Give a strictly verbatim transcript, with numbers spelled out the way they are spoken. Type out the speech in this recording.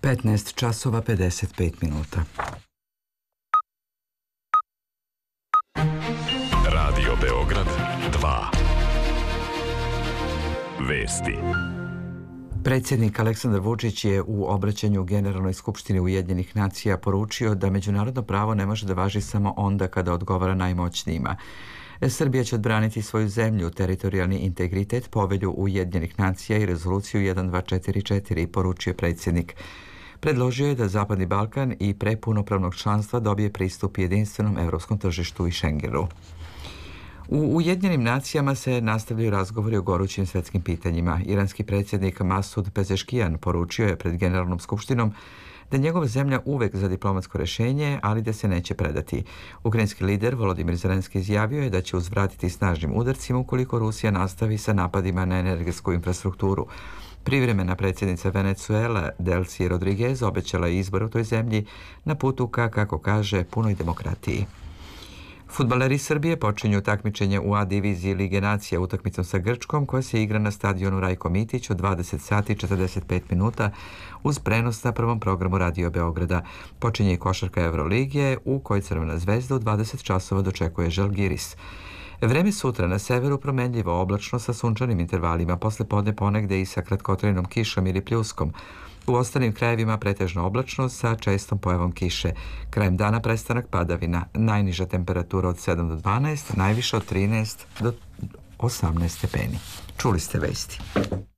petnaest časova pedeset pet minuta. Radio Beograd dva. Vesti. Predsjednik Aleksandar Vučić je u obraćanju Generalnoj skupštini Ujedinjenih nacija poručio da međunarodno pravo ne može da važi samo onda kada odgovara najmoćnijima. Srbija će odbraniti svoju zemlju, teritorijalni integritet, povelju Ujedinjenih nacija i rezoluciju jedan dva četiri četiri, poručio predsjednik. Predložio je da Zapadni Balkan i pre punopravnog članstva dobije pristup jedinstvenom evropskom tržištu i Schengenu. U Ujedinjenim nacijama se nastavljaju razgovori o gorućim svetskim pitanjima. Iranski predsjednik Masud Pezeškijan poručio je pred Generalnom skupštinom da je njegova zemlja uvek za diplomatsko rešenje, ali da se neće predati. Ukrajinski lider Volodimir Zelenski izjavio je da će uzvratiti snažnim udarcima ukoliko Rusija nastavi sa napadima na energetsku infrastrukturu. Privremena predsjednica Venezuela Delcy Rodriguez obećala je izbor u toj zemlji na putu ka, kako kaže, punoj demokratiji. Fudbaleri Srbije počinju takmičenje u A diviziji Lige nacija utakmicom sa Grčkom koja se igra na stadionu Rajko Mitić od dvadeset sati i četrdeset pet minuta uz prenos na prvom programu Radio Beograda. Počinje i košarka Evroligije u kojoj Crvena zvezda u dvadeset časova dočekuje Žalgiris. Vreme sutra na severu promenljivo, oblačno sa sunčanim intervalima, posle podne ponegde i sa kratkotrajnom kišom ili pljuskom. U ostalim krajevima pretežno oblačno sa čestom pojavom kiše. Krajem dana prestanak padavina. Najniža temperatura od sedam do dvanaest, najviša od trinaest do osamnaest stepeni. Čuli ste vesti.